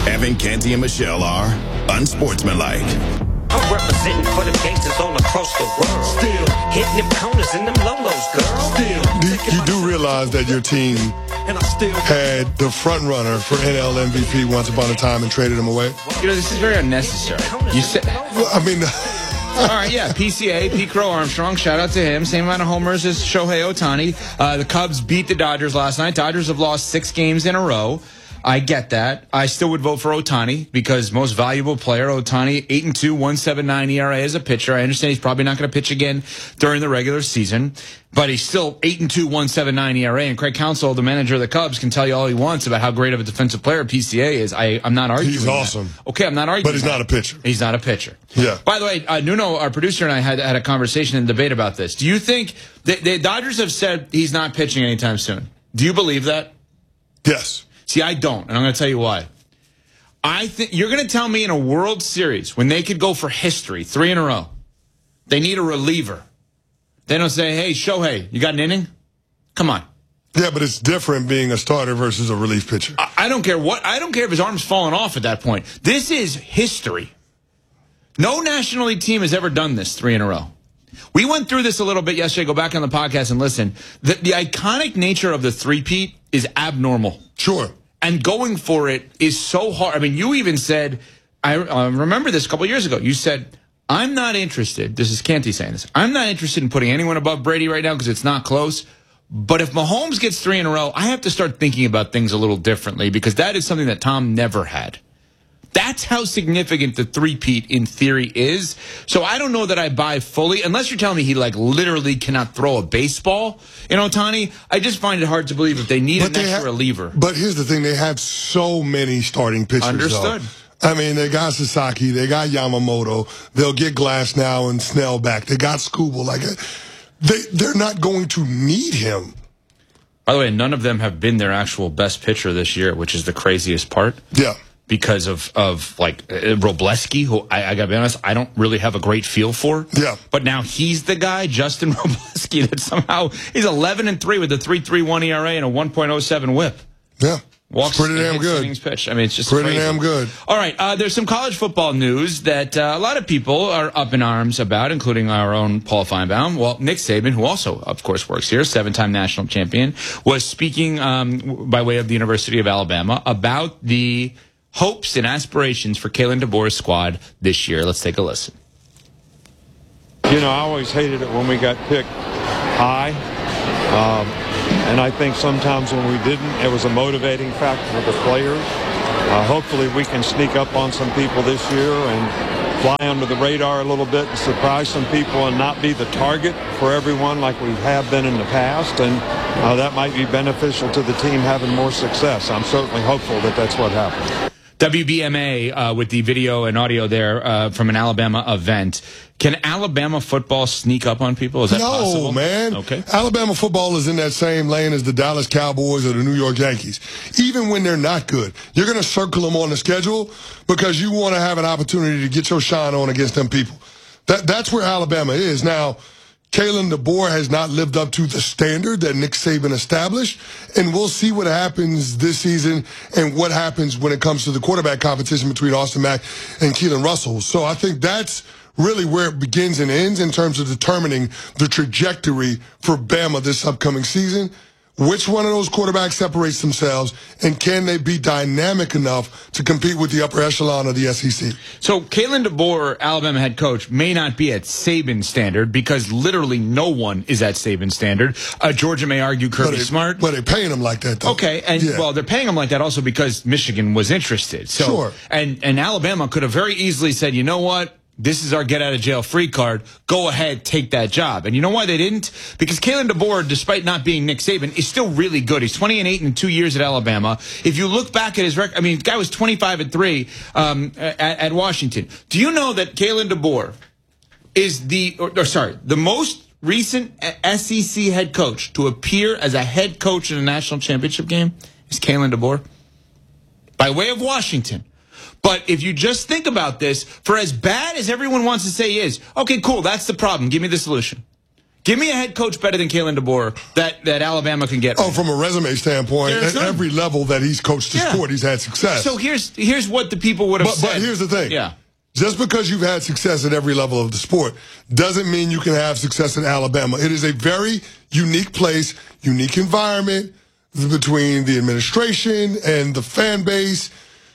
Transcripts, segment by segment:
Evan, Canty, and Michelle are unsportsmanlike. I'm representing for the gangsters all across the world. Still hitting them corners and them lolos, girl. Still. You do realize that your team had the front runner for NL MVP once upon a time and traded him away? You know, this is very unnecessary. You said, well, I mean, all right, yeah, PCA, Pete Crow Armstrong, shout out to him. Same amount of homers as Shohei Ohtani. The Cubs beat the Dodgers last night. Dodgers have lost 6 games in a row. I get that. I still would vote for Ohtani because most valuable player, Ohtani, 8-2, 1.79 ERA as a pitcher. I understand he's probably not going to pitch again during the regular season, but he's still 8-2, 1.79 ERA. And Craig Counsell, the manager of the Cubs, can tell you all he wants about how great of a defensive player PCA is. I'm not arguing. He's awesome. That. Okay, I'm not arguing. But he's not a pitcher. He's not a pitcher. Yeah. By the way, Nuno, our producer, and I had a conversation and debate about this. Do you think the Dodgers have said he's not pitching anytime soon? Do you believe that? Yes. See, I don't, and I'm going to tell you why. I think you're going to tell me in a World Series when they could go for history 3 in a row, they need a reliever. They don't say, "Hey, Shohei, you got an inning?" Come on. Yeah, but it's different being a starter versus a relief pitcher. I don't care what. I don't care if his arm's falling off at that point. This is history. No National League team has ever done this 3 in a row. We went through this a little bit yesterday. Go back on the podcast and listen. The iconic nature of the three-peat is abnormal. Sure. And going for it is so hard. I mean, you even said, I remember this a couple years ago. You said, I'm not interested. This is Canty saying this. I'm not interested in putting anyone above Brady right now because it's not close. But if Mahomes gets 3 in a row, I have to start thinking about things a little differently because that is something that Tom never had. That's how significant the three-peat in theory is. So I don't know that I buy fully, unless you're telling me he like literally cannot throw a baseball in Ohtani. I just find it hard to believe if they need an extra reliever. But here's the thing. They have so many starting pitchers. Understood. Though. I mean, they got Sasaki. They got Yamamoto. They'll get Glass now and Snell back. They got Skubal. Like, they're not going to need him. By the way, none of them have been their actual best pitcher this year, which is the craziest part. Yeah. Because of like Robleski, who I gotta be honest, I don't really have a great feel for. Yeah. But now he's the guy, Justin Robleski, that somehow he's 11-3 with a 3.31 ERA and a 1.07 WHIP. Yeah. Walks pretty damn good. Pitch. I mean, it's just pretty crazy. Damn good. All right, there's some college football news that a lot of people are up in arms about, including our own Paul Feinbaum. Well, Nick Saban, who also, of course, works here, 7-time national champion, was speaking by way of the University of Alabama about the hopes and aspirations for Kalen DeBoer's squad this year. Let's take a listen. You know, I always hated it when we got picked high. And I think sometimes when we didn't, it was a motivating factor for the players. Hopefully we can sneak up on some people this year and fly under the radar a little bit and surprise some people and not be the target for everyone like we have been in the past. And that might be beneficial to the team having more success. I'm certainly hopeful that that's what happens. WBMA with the video and audio there from an Alabama event. Can Alabama football sneak up on people? Is that possible? No, man. Okay. Alabama football is in that same lane as the Dallas Cowboys or the New York Yankees. Even when they're not good, you're going to circle them on the schedule because you want to have an opportunity to get your shine on against them people. That's where Alabama is. Now, Kalen DeBoer has not lived up to the standard that Nick Saban established, and we'll see what happens this season and what happens when it comes to the quarterback competition between Austin Mack and Keelan Russell. So I think that's really where it begins and ends in terms of determining the trajectory for Bama this upcoming season. Which one of those quarterbacks separates themselves, and can they be dynamic enough to compete with the upper echelon of the SEC? So Kalen DeBoer, Alabama head coach, may not be at Saban standard because literally no one is at Saban standard. Georgia may argue Kirby Smart. But they're paying him like that, though. Okay, and well, they're paying him like that also because Michigan was interested. So, sure. And Alabama could have very easily said, you know what? This is our get-out-of-jail-free card. Go ahead, take that job. And you know why they didn't? Because Kalen DeBoer, despite not being Nick Saban, is still really good. He's 20-8 in 2 years at Alabama. If you look back at his record, I mean, the guy was 25-3 at Washington. Do you know that Kalen DeBoer is the most recent SEC head coach to appear as a head coach in a national championship game is Kalen DeBoer by way of Washington. But if you just think about this, for as bad as everyone wants to say he is, okay, cool, that's the problem. Give me the solution. Give me a head coach better than Kalen DeBoer that Alabama can get. Oh, from a resume standpoint, at every level that he's coached the sport, he's had success. So here's what the people would have said. But here's the thing. Yeah. Just because you've had success at every level of the sport doesn't mean you can have success in Alabama. It is a very unique place, unique environment between the administration and the fan base,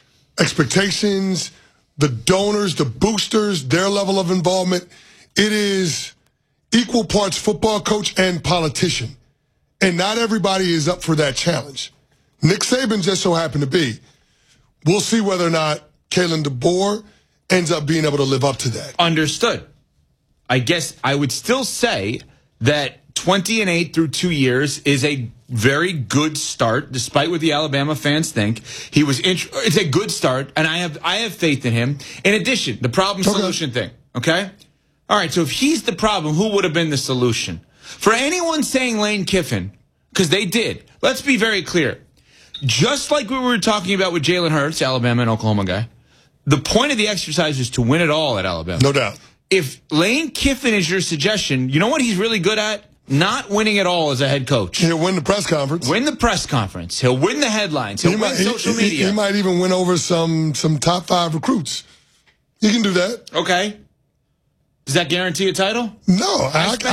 expectations, the donors, the boosters, their level of involvement. It is equal parts football coach and politician. And not everybody is up for that challenge. Nick Saban just so happened to be. We'll see whether or not Kalen DeBoer ends up being able to live up to that. Understood. I guess I would still say that 20-8 through 2 years is a very good start, despite what the Alabama fans think. It's a good start, and I have faith in him. In addition, the problem-solution thing, okay? All right, so if he's the problem, who would have been the solution? For anyone saying Lane Kiffin, because they did, let's be very clear. Just like we were talking about with Jalen Hurts, Alabama and Oklahoma guy, the point of the exercise is to win it all at Alabama. No doubt. If Lane Kiffin is your suggestion, you know what he's really good at? Not winning at all as a head coach. He'll win the press conference. Win the press conference. He'll win the headlines. He'll win social media. He might even win over some top 5 recruits. He can do that. Okay. Does that guarantee a title? No.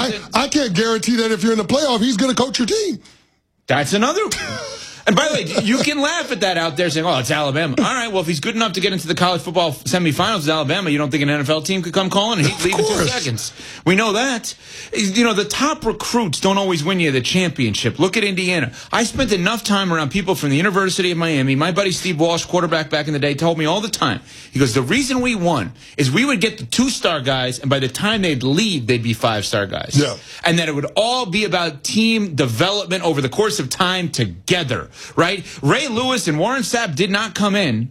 I can't guarantee that if you're in the playoff, he's going to coach your team. That's another. And by the way, you can laugh at that out there saying, oh, it's Alabama. All right, well, if he's good enough to get into the college football semifinals at Alabama, you don't think an NFL team could come calling and he'd leave in 2 seconds. We know that. You know, the top recruits don't always win you the championship. Look at Indiana. I spent enough time around people from the University of Miami. My buddy Steve Walsh, quarterback back in the day, told me all the time. He goes, the reason we won is we would get the 2-star guys, and by the time they'd leave, they'd be 5-star guys. Yeah. And that it would all be about team development over the course of time together. Right? Ray Lewis and Warren Sapp did not come in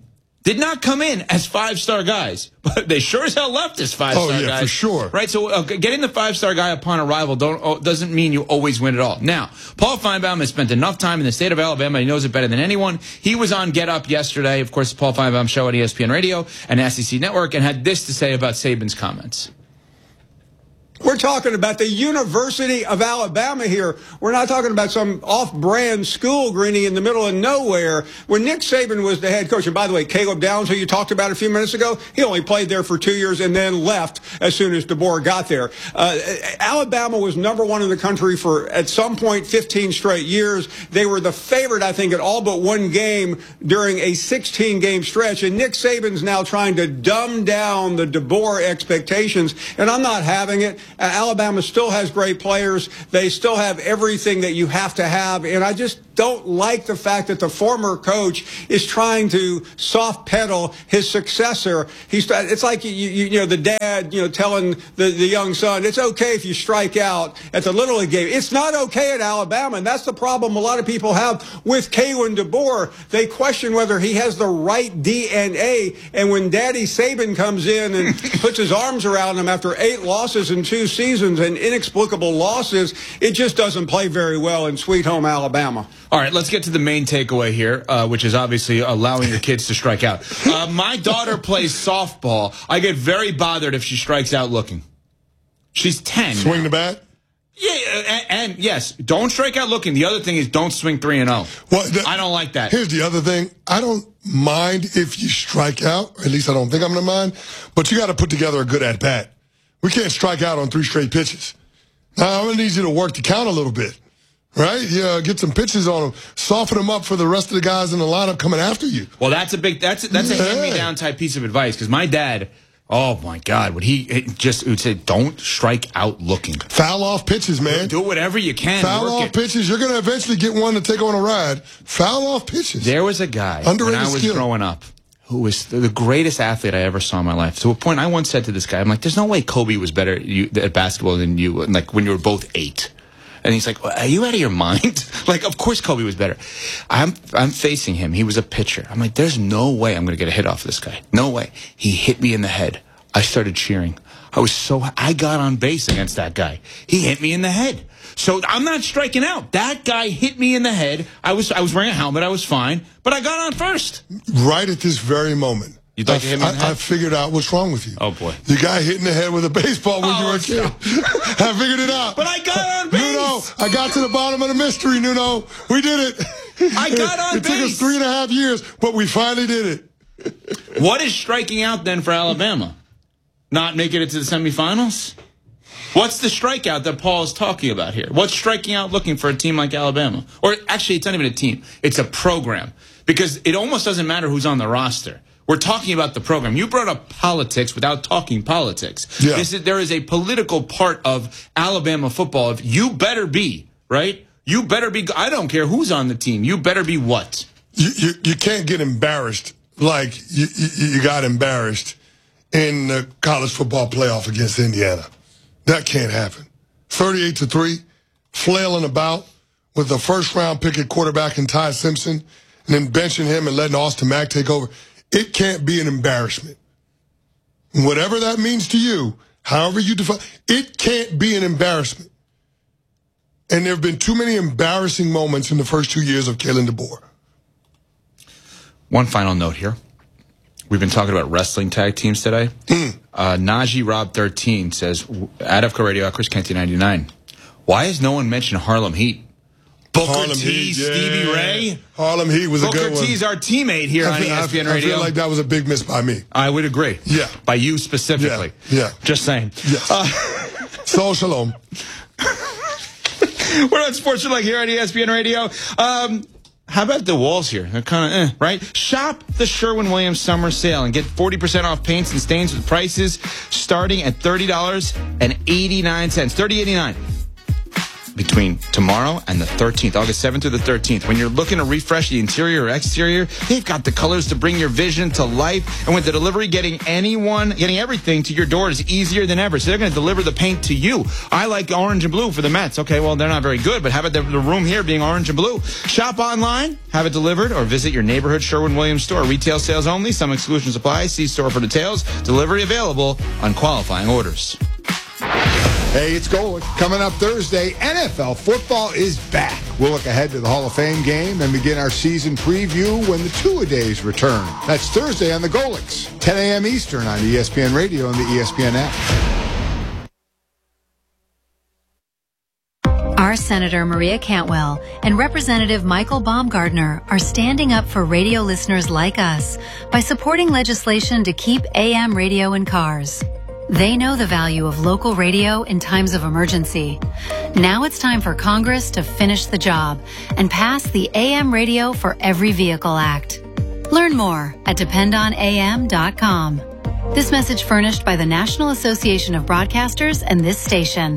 as 5-star guys, but they sure as hell left as 5-star guys. Oh, yeah, for sure. Right? So getting the 5-star guy upon arrival doesn't mean you always win it all. Now, Paul Feinbaum has spent enough time in the state of Alabama. He knows it better than anyone. He was on Get Up yesterday, of course, the Paul Feinbaum show on ESPN Radio and SEC Network, and had this to say about Saban's comments. We're talking about the University of Alabama here. We're not talking about some off-brand school, Greeny, in the middle of nowhere. When Nick Saban was the head coach, and by the way, Caleb Downs, who you talked about a few minutes ago, he only played there for 2 years and then left as soon as DeBoer got there. Alabama was #1 in the country for, at some point, 15 straight years. They were the favorite, I think, at all but one game during a 16-game stretch. And Nick Saban's now trying to dumb down the DeBoer expectations, and I'm not having it. Alabama still has great players. They still have everything that you have to have. And I just don't like the fact that the former coach is trying to soft pedal his successor. It's like, you know, the dad, you know, telling the young son, it's okay if you strike out at the Little League game. It's not okay at Alabama. And that's the problem a lot of people have with Kalen DeBoer. They question whether he has the right DNA. And when Daddy Saban comes in and puts his arms around him after 8 losses in 2 seasons and inexplicable losses, it just doesn't play very well in Sweet Home Alabama. All right, let's get to the main takeaway here, which is obviously allowing your kids to strike out. My daughter plays softball. I get very bothered if she strikes out looking. She's 10. Swing the bat? Yeah, and yes, don't strike out looking. The other thing is don't swing 3-0. Well, I don't like that. Here's the other thing. I don't mind if you strike out, or at least I don't think I'm going to mind, but you got to put together a good at-bat. We can't strike out on 3 straight pitches. Now, I'm going to need you to work the count a little bit, right? Yeah, get some pitches on them, soften them up for the rest of the guys in the lineup coming after you. Well, that's a hand-me-down type piece of advice, because my dad, oh my God, would say, don't strike out looking. Foul off pitches, man. Do whatever you can. Foul off pitches. You're going to eventually get one to take on a ride. Foul off pitches. There was a guy when I was growing up who was the greatest athlete I ever saw in my life. To a point, I once said to this guy, I'm like, there's no way Kobe was better at basketball than you, like when you were both 8. And he's like, are you out of your mind? Like, of course Kobe was better. I'm facing him. He was a pitcher. I'm like, there's no way I'm going to get a hit off this guy. No way. He hit me in the head. I started cheering. I got on base against that guy. He hit me in the head. So I'm not striking out. That guy hit me in the head. I was wearing a helmet. I was fine. But I got on first. Right at this very moment, You'd like to hit me in the head? I figured out what's wrong with you. Oh, boy. You got hit in the head with a baseball when you were a kid. I figured it out. But I got on base. Nuno, I got to the bottom of the mystery, Nuno. We did it. I got on It base. took us 3.5 years, but we finally did it. What is striking out then for Alabama? Not making it to the semifinals? What's the strikeout that Paul is talking about here? What's striking out looking for a team like Alabama? Or actually, it's not even a team. It's a program. Because it almost doesn't matter who's on the roster. We're talking about the program. You brought up politics without talking politics. Yeah. There is a political part of Alabama football. If you better be, right? You better be. I don't care who's on the team. You better be what? You can't get embarrassed like you got embarrassed in the college football playoff against Indiana. That can't happen. 38-3, flailing about with the first-round pick at quarterback in Ty Simpson, and then benching him and letting Austin Mack take over. It can't be an embarrassment. Whatever that means to you, however you define, it can't be an embarrassment. And there have been too many embarrassing moments in the first 2 years of Kalen DeBoer. One final note here. We've been talking about wrestling tag teams today. Najee Rob 13 says, at FCO Radio, at Chris Canty 99, why has no one mentioned Harlem Heat? Booker T, Stevie Ray. Harlem Heat was a good one. Booker T's our teammate here on ESPN Radio. I feel like that was a big miss by me. I would agree. Yeah. By you specifically. Yeah. Just saying. Yes. So shalom. We're on Sports Like here on ESPN Radio. How about the walls here? They're kind of, right? Shop the Sherwin-Williams summer sale and get 40% off paints and stains with prices starting at $30.89. $30.89. Between tomorrow and the 13th, August 7th through the 13th. When you're looking to refresh the interior or exterior, they've got the colors to bring your vision to life. And with the delivery, getting everything to your door is easier than ever. So they're going to deliver the paint to you. I like orange and blue for the Mets. Okay, well, they're not very good, but how about the room here being orange and blue? Shop online, have it delivered, or visit your neighborhood Sherwin-Williams store. Retail sales only. Some exclusions apply. See store for details. Delivery available on qualifying orders. Hey, it's Golic. Coming up Thursday, NFL football is back. We'll look ahead to the Hall of Fame game and begin our season preview when the two-a-days return. That's Thursday on the Golics, 10 a.m. Eastern on ESPN Radio and the ESPN app. Our Senator Maria Cantwell and Representative Michael Baumgardner are standing up for radio listeners like us by supporting legislation to keep AM radio in cars. They know the value of local radio in times of emergency. Now it's time for Congress to finish the job and pass the AM Radio for Every Vehicle Act. Learn more at dependonam.com. This message furnished by the National Association of Broadcasters and this station.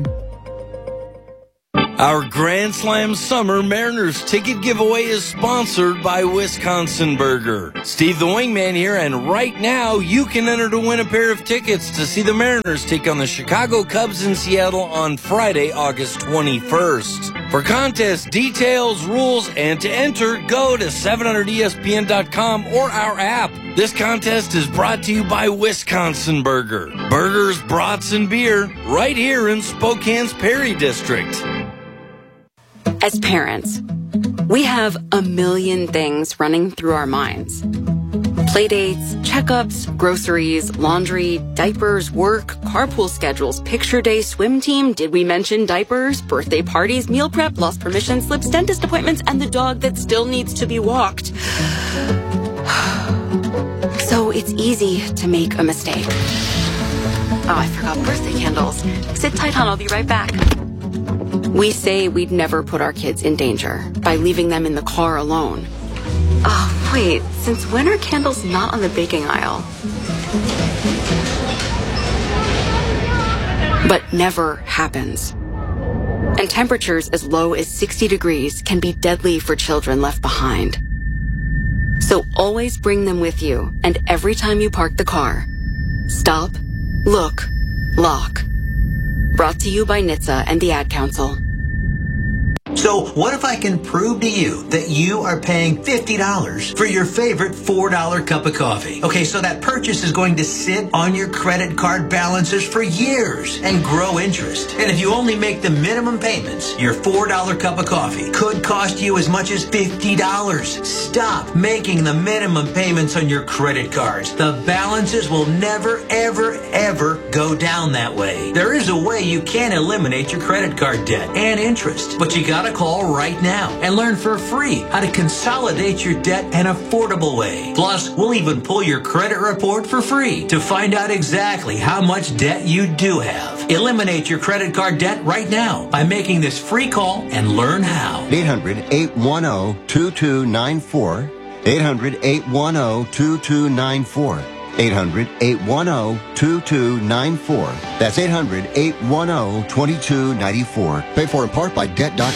Our Grand Slam Summer Mariners ticket giveaway is sponsored by Wisconsin Burger. Steve the Wingman here, and right now you can enter to win a pair of tickets to see the Mariners take on the Chicago Cubs in Seattle on Friday, August 21st. For contest details, rules, and to enter, go to 700ESPN.com or our app. This contest is brought to you by Wisconsin Burger. Burgers, brats, and beer right here in Spokane's Perry District. As parents, we have a million things running through our minds. Playdates, checkups, groceries, laundry, diapers, work, carpool schedules, picture day, swim team, did we mention diapers, birthday parties, meal prep, lost permission slips, dentist appointments, and the dog that still needs to be walked. So it's easy to make a mistake. Oh, I forgot birthday candles. Sit tight, hon, I'll be right back. We say we'd never put our kids in danger by leaving them in the car alone. Oh, wait, since when are candles not on the baking aisle? But never happens. And temperatures as low as 60 degrees can be deadly for children left behind. So always bring them with you, and every time you park the car, stop, look, lock. Brought to you by NHTSA and the Ad Council. So what if I can prove to you that you are paying $50 for your favorite $4 cup of coffee? Okay, so that purchase is going to sit on your credit card balances for years and grow interest. And if you only make the minimum payments, your $4 cup of coffee could cost you as much as $50. Stop making the minimum payments on your credit cards. The balances will never, ever, ever go down that way. There is a way you can eliminate your credit card debt and interest, but you gotta call right now and learn for free how to consolidate your debt an affordable way. Plus, we'll even pull your credit report for free to find out exactly how much debt you do have. Eliminate your credit card debt right now by making this free call and learn how. 800-810-2294. 800-810-2294. 800-810-2294. That's 800-810-2294. Paid for in part by Debt.com.